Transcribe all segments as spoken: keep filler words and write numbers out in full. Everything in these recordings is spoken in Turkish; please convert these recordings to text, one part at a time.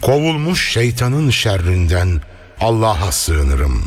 kovulmuş şeytanın şerrinden Allah'a sığınırım.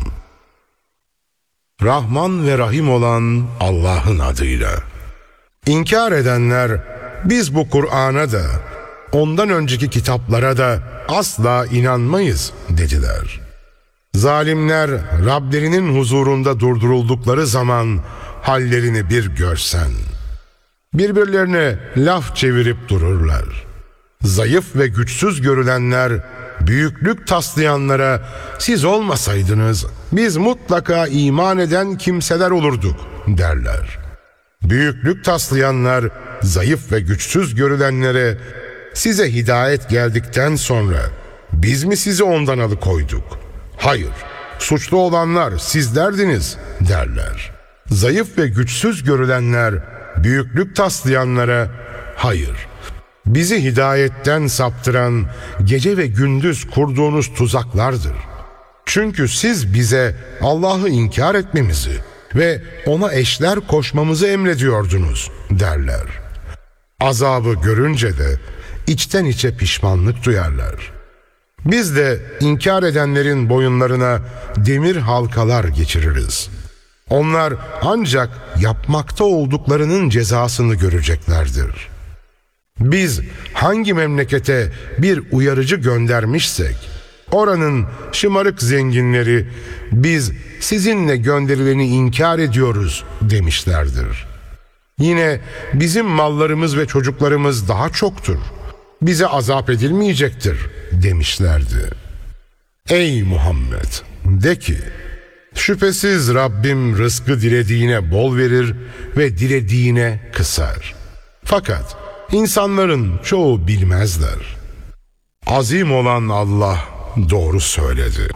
Rahman ve Rahim olan Allah'ın adıyla. İnkar edenler, biz bu Kur'an'a da, ondan önceki kitaplara da asla inanmayız dediler. Zalimler Rablerinin huzurunda durduruldukları zaman hallerini bir görsen. Birbirlerine laf çevirip dururlar. Zayıf ve güçsüz görülenler büyüklük taslayanlara siz olmasaydınız biz mutlaka iman eden kimseler olurduk derler. Büyüklük taslayanlar zayıf ve güçsüz görülenlere size hidayet geldikten sonra biz mi sizi ondan alıkoyduk? Hayır, suçlu olanlar sizlerdiniz derler. Zayıf ve güçsüz görülenler büyüklük taslayanlara hayır, bizi hidayetten saptıran gece ve gündüz kurduğunuz tuzaklardır. Çünkü siz bize Allah'ı inkar etmemizi ve ona eşler koşmamızı emrediyordunuz derler. Azabı görünce de içten içe pişmanlık duyarlar. Biz de inkar edenlerin boyunlarına demir halkalar geçiririz. Onlar ancak yapmakta olduklarının cezasını göreceklerdir. Biz hangi memlekete bir uyarıcı göndermişsek, oranın şımarık zenginleri biz sizinle gönderileni inkar ediyoruz demişlerdir. Yine bizim mallarımız ve çocuklarımız daha çoktur, bize azap edilmeyecektir demişlerdi. Ey Muhammed! De ki, şüphesiz Rabbim rızkı dilediğine bol verir ve dilediğine kısar. Fakat insanların çoğu bilmezler. Azim olan Allah doğru söyledi.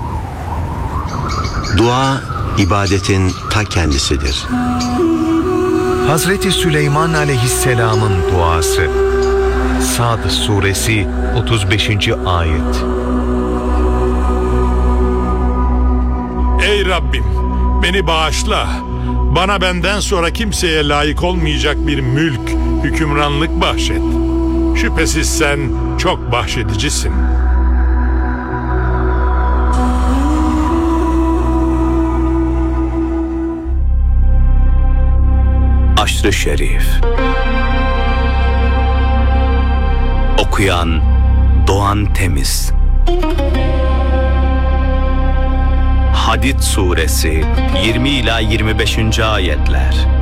Dua, ibadetin ta kendisidir. Hazreti Süleyman Aleyhisselam'ın duası. Sad Suresi otuz beşinci ayet. Ey Rabbim, beni bağışla. Bana benden sonra kimseye layık olmayacak bir mülk, hükümranlık bahşet. Şüphesiz sen çok bahşedicisin. Aşr-ı Şerif. Okuyan Doğan Temiz. Hadid Suresi yirmi ila yirmi beşinci ayetler.